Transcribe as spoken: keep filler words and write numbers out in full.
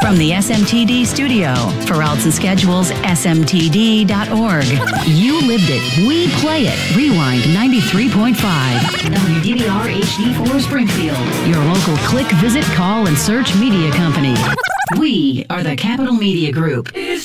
From the S M T D studio, for alts and schedules, S M T D dot org. You lived it. We play it. Rewind ninety-three point five. W D V R H D four Springfield. Your local click, visit, call, and search media company. We are the Capital Media Group.